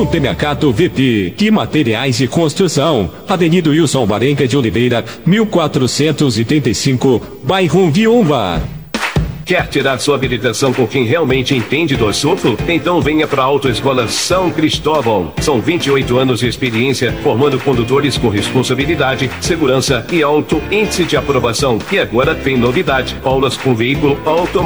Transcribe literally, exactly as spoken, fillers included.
Supermercado V P e Materiais de Construção, Avenida Wilson Varenga de Oliveira, mil quatrocentos e trinta e cinco, bairro Viúva. Quer tirar sua habilitação com quem realmente entende do assunto? Então venha para a Autoescola São Cristóvão. São vinte e oito anos de experiência formando condutores com responsabilidade, segurança e alto índice de aprovação. E agora tem novidade: aulas com veículo automático.